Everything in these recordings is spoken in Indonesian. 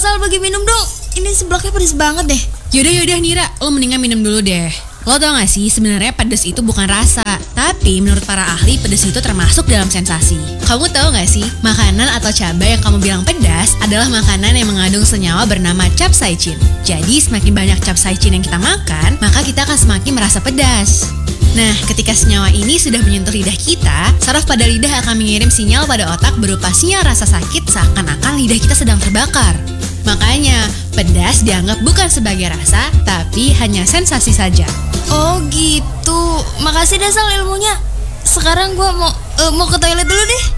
Sal bagi minum dong. Ini seblaknya pedes banget deh. Yaudah Nira, lo mendingan minum dulu deh. Lo tau gak sih, sebenarnya pedas itu bukan rasa, tapi menurut para ahli pedas itu termasuk dalam sensasi. Kamu tahu gak sih, makanan atau cabai yang kamu bilang pedas adalah makanan yang mengandung senyawa bernama capsaicin. Jadi semakin banyak capsaicin yang kita makan, maka kita akan semakin merasa pedas. Nah, ketika senyawa ini sudah menyentuh lidah kita, saraf pada lidah akan mengirim sinyal pada otak berupa sinyal rasa sakit seakan-akan lidah kita sedang terbakar. Makanya, pedas dianggap bukan sebagai rasa, tapi hanya sensasi saja. Oh gitu. Makasih deh Sal ilmunya. Sekarang gue mau ke toilet dulu deh.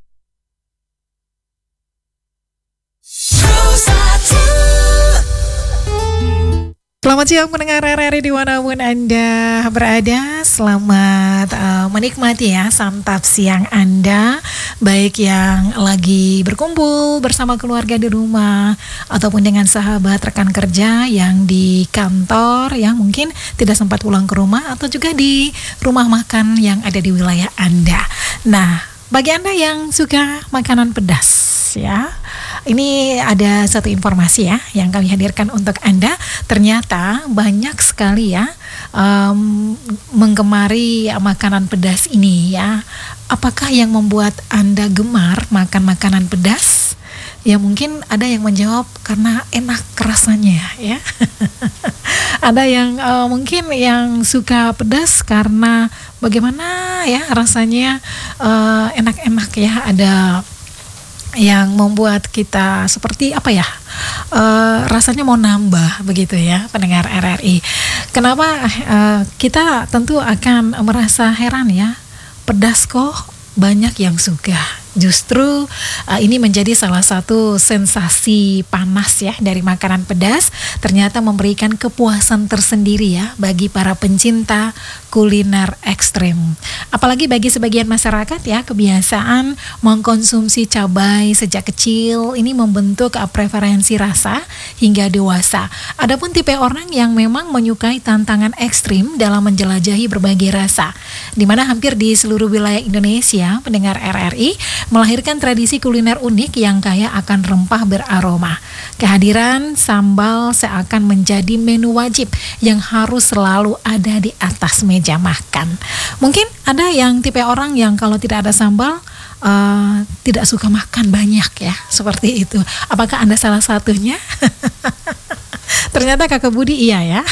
Selamat siang pendengar RRI dimanapun Anda berada. Selamat menikmati ya santap siang Anda, baik yang lagi berkumpul bersama keluarga di rumah ataupun dengan sahabat rekan kerja yang di kantor yang mungkin tidak sempat pulang ke rumah, atau juga di rumah makan yang ada di wilayah Anda. Nah, bagi Anda yang suka makanan pedas ya, ini ada satu informasi ya yang kami hadirkan untuk Anda. Ternyata banyak sekali ya menggemari makanan pedas ini ya. Apakah yang membuat Anda gemar makan makanan pedas? Ya mungkin ada yang menjawab karena enak rasanya ya. Ada yang mungkin yang suka pedas karena bagaimana ya rasanya, enak-enak ya. Ada yang membuat kita seperti apa ya, rasanya mau nambah begitu ya pendengar RRI. Kenapa kita tentu akan merasa heran ya, pedas kok banyak yang suka. Justru ini menjadi salah satu sensasi panas ya dari makanan pedas, ternyata memberikan kepuasan tersendiri ya bagi para pencinta kuliner ekstrim. Apalagi bagi sebagian masyarakat ya, kebiasaan mengkonsumsi cabai sejak kecil ini membentuk preferensi rasa hingga dewasa. Adapun tipe orang yang memang menyukai tantangan ekstrim dalam menjelajahi berbagai rasa, di mana hampir di seluruh wilayah Indonesia pendengar RRI melahirkan tradisi kuliner unik yang kaya akan rempah beraroma. Kehadiran sambal seakan menjadi menu wajib yang harus selalu ada di atas meja makan. Mungkin ada yang tipe orang yang kalau tidak ada sambal tidak suka makan banyak ya, seperti itu. Apakah Anda salah satunya? Ternyata Kakak Budi iya ya.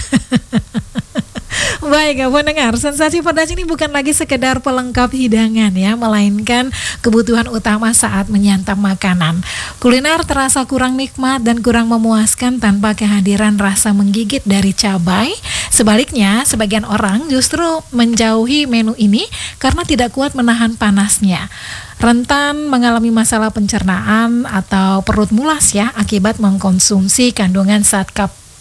Baik, pendengar, sensasi pedas ini bukan lagi sekedar pelengkap hidangan ya, melainkan kebutuhan utama saat menyantap makanan. Kuliner terasa kurang nikmat dan kurang memuaskan tanpa kehadiran rasa menggigit dari cabai. Sebaliknya, sebagian orang justru menjauhi menu ini karena tidak kuat menahan panasnya. Rentan mengalami masalah pencernaan atau perut mulas ya akibat mengkonsumsi kandungan zat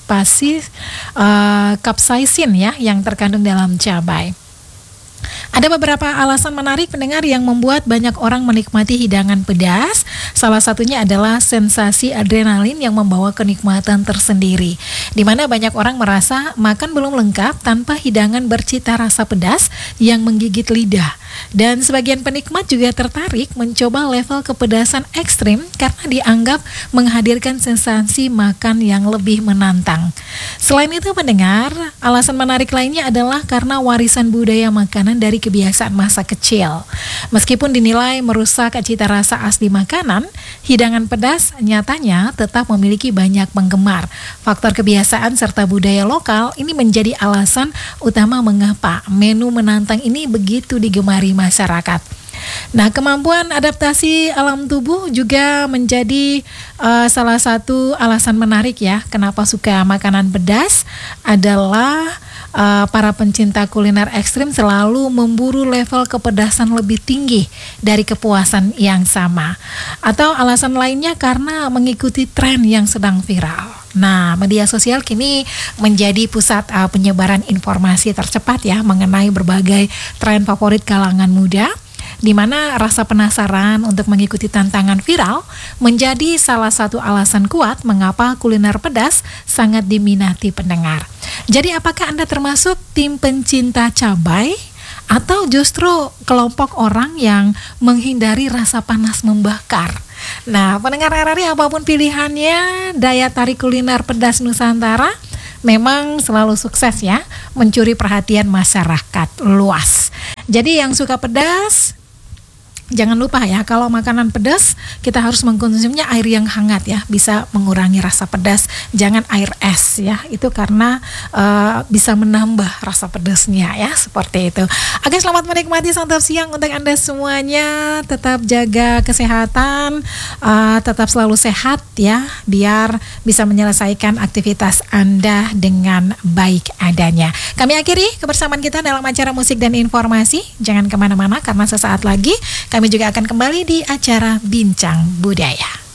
capsaicin ya yang terkandung dalam cabai. Ada beberapa alasan menarik pendengar yang membuat banyak orang menikmati hidangan pedas. Salah satunya adalah sensasi adrenalin yang membawa kenikmatan tersendiri, di mana banyak orang merasa makan belum lengkap tanpa hidangan bercita rasa pedas yang menggigit lidah. Dan sebagian penikmat juga tertarik mencoba level kepedasan ekstrim karena dianggap menghadirkan sensasi makan yang lebih menantang. Selain itu pendengar, alasan menarik lainnya adalah karena warisan budaya makanan dari kebiasaan masa kecil. Meskipun dinilai merusak cita rasa asli makanan, hidangan pedas nyatanya tetap memiliki banyak penggemar. Faktor kebiasaan serta budaya lokal ini menjadi alasan utama mengapa menu menantang ini begitu digemari masyarakat. Nah, kemampuan adaptasi alam tubuh juga menjadi salah satu alasan menarik ya kenapa suka makanan pedas adalah para pencinta kuliner ekstrim selalu memburu level kepedasan lebih tinggi dari kepuasan yang sama. Atau alasan lainnya karena mengikuti tren yang sedang viral. Nah, media sosial kini menjadi pusat penyebaran informasi tercepat ya mengenai berbagai tren favorit kalangan muda, di mana rasa penasaran untuk mengikuti tantangan viral menjadi salah satu alasan kuat mengapa kuliner pedas sangat diminati pendengar. Jadi apakah Anda termasuk tim pencinta cabai atau justru kelompok orang yang menghindari rasa panas membakar? Nah, pendengar RRI apapun pilihannya, daya tarik kuliner pedas Nusantara memang selalu sukses ya, mencuri perhatian masyarakat luas. Jadi yang suka pedas, jangan lupa ya, kalau makanan pedas kita harus mengkonsumsinya air yang hangat ya, bisa mengurangi rasa pedas. Jangan air es ya, itu karena bisa menambah rasa pedasnya ya, seperti itu. Oke, selamat menikmati santap siang untuk Anda semuanya. Tetap jaga kesehatan, tetap selalu sehat ya, biar bisa menyelesaikan aktivitas Anda dengan baik adanya. Kami akhiri kebersamaan kita dalam acara musik dan informasi. Jangan kemana-mana karena sesaat lagi kami juga akan kembali di acara Bincang Budaya.